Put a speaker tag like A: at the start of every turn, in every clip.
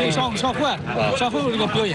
A: 那个小慧这个表演。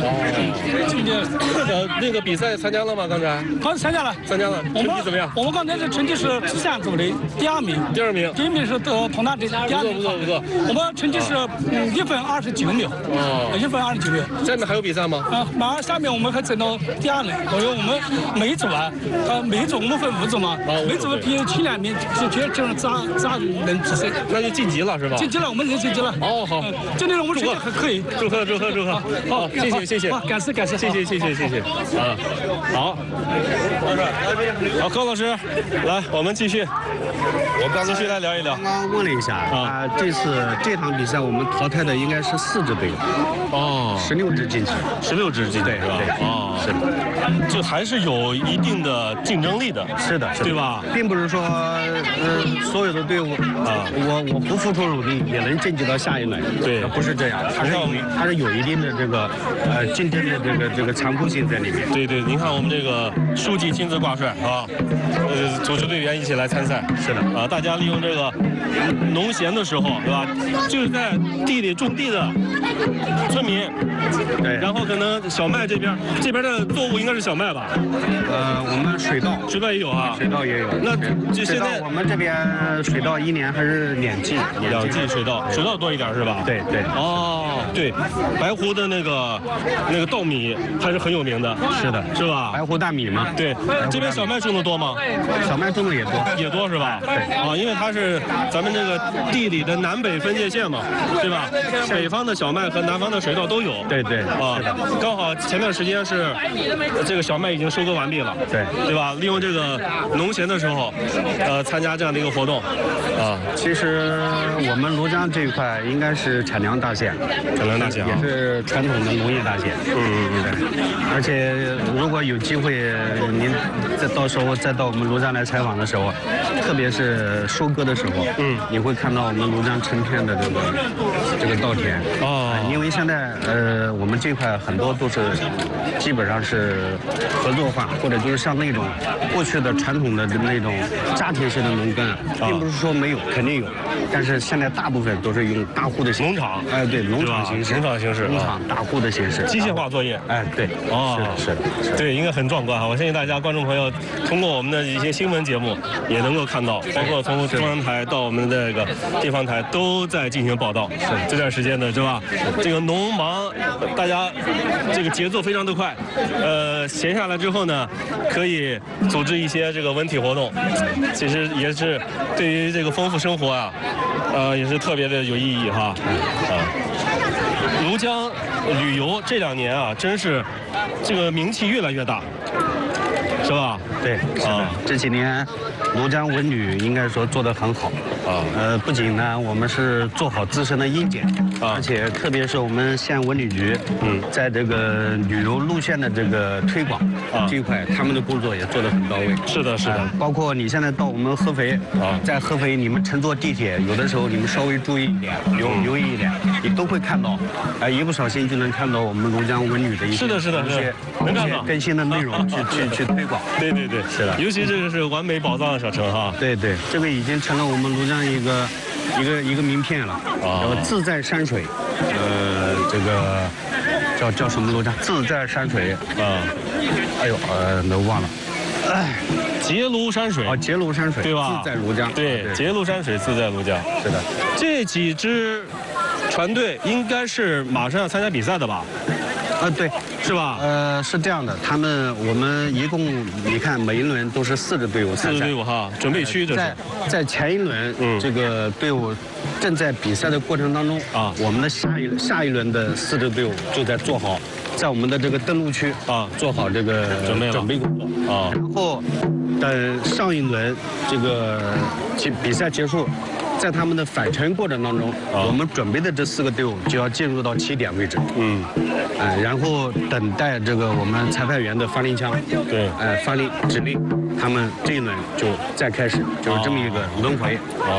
B: 那个比赛参加了吗？刚才？
A: 刚参加了。
B: 参加了，成绩怎么样？
A: 我们刚才的成绩是13组的第2名。
B: 第2名。
A: 第1名是佟大这第2名。
B: 不错。
A: 我们成绩是1分29秒。1分29秒。
B: 下面还有比赛吗？
A: 马上下面我们还整到第2轮。我们每一组我们分5组嘛，每组比前2名就咋能比赛？
B: 那就晋级了是吧？
A: 晋级了，我们已经晋级了。
B: 哦，好，
A: 今天我们成绩还可以。
B: 祝贺！好，谢谢。
A: 感谢。
B: 谢啊，好，好，高老师，来，我们继续继续来聊一聊。
C: 刚刚问了一下这场比赛我们淘汰的应该是4支队伍。
B: 哦
C: ，16支晋级
B: ，16支晋级是吧？哦，
C: 是的，
B: 就还是有一定的竞争力的。
C: 是的，
B: 对吧？
C: 并不是说所有的队伍我不付出努力也能晋级到下一轮。
B: 对，
C: 不是这样，它是有一定的这个竞争的这个残酷性在里面。
B: 对，您看我们这个书记亲自挂帅啊，组织队员一起来参赛。
C: 是的
B: 啊，大家利用这个农闲的时候，对吧？就是在地里种地的村民，
C: 对，
B: 然后可能小麦这边的作物应该是小麦吧？
C: 我们水稻
B: 也有啊，
C: 水稻也有。
B: 那就现在
C: 我们这边水稻1年还是2季
B: 水稻多一点是吧？
C: 对。
B: 哦，对，白湖的那个稻米还是很有名的。
C: 是的，
B: 是吧？
C: 白湖大米嘛。
B: 对，这边小麦种的多吗？
C: 小麦种的也多
B: 是吧？
C: 对
B: 啊，因为它是咱们这个地理的南北分界线嘛，对吧？北方的小麦和南方的水稻都有。
C: 对
B: 啊，刚好前段时间是这个小麦已经收割完毕了，对吧？利用这个农闲的时候，参加这样的一个活动，啊，
C: 其实我们庐江这一块应该是产粮大县，也是传统的农业大县。对。而且如果有机会，您到时候再到我们庐江来采访的时候，特别是收割的时候，你会看到我们庐江成片的这个稻田。因为现在我们这块很多都是基本上是合作化，或者就是像那种过去的传统的那种家庭式的农耕，并不是说没有，肯定有，但是现在大部分都是用大户的形式，
B: 农场，
C: 对，农场形式，农场大户的形式，
B: 机械化作业，
C: 对，是的，
B: 对，应该很壮观哈！我相信大家观众朋友通过我们的一些新闻节目也能够看到，包括从中央台到我们的这个地方台都在进行报道。是这段时间的，是吧？这个农忙，大家这个节奏非常的快。闲下来之后呢，可以组织一些这个文体活动，其实也是对于这个丰富生活啊，也是特别的有意义哈。庐江旅游这2年啊，真是这个名气越来越大，是吧？
C: 对，是的。这几年庐江文旅应该说做得很好啊。不仅呢，我们是做好自身的硬件，而且特别是我们县文旅局，在这个旅游路线的这个推广这一块，他们的工作也做得很到位。
B: 是的。
C: 包括你现在到我们合肥在合肥你们乘坐地铁，有的时候你们稍微注意一点，留意一点，你都会看到，一不小心就能看到我们庐江文旅的一些更新的内容去推广。
B: 对，是的。尤其这个是完美宝藏小城哈。
C: 对，这个已经成了我们庐江一个名片了。自在山水，这个叫什么庐江？自在山水都忘了。
B: 结庐山水
C: 结庐山水，
B: 对吧？
C: 自在庐江，
B: 对，结庐山水，自在庐江。
C: 是的，
B: 这几支船队应该是马上要参加比赛的吧？
C: 对，
B: 是吧？
C: 是这样的，我们一共你看每一轮都是4支队伍参赛。4支
B: 队伍哈，准备区这是。
C: 在前一轮，这个队伍正在比赛的过程当中我们的下一轮的4支队伍就在做好，在我们的这个登陆区做好这个准备工作然后等上一轮这个比赛结束。在他们的返程过程当中，我们准备的这4个队伍就要进入到起点位置，然后等待这个我们裁判员的发令枪，发令指令，他们这一轮就再开始，就是这么一个轮回。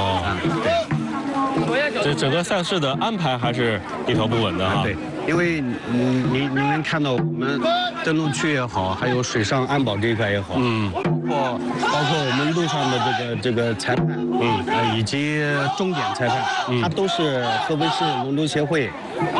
B: 这整个赛事的安排还是一条不紊的哈。
C: 对，因为你能看到我们登陆区也好，还有水上安保这一块也好，包括我们路上的这个裁判，以及终点裁判，他都是合肥市龙舟协会